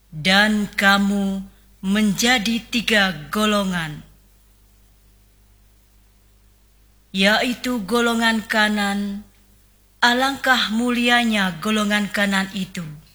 Dan kamu menjadi 3 golongan, yaitu golongan kanan. Alangkah mulianya golongan kanan itu.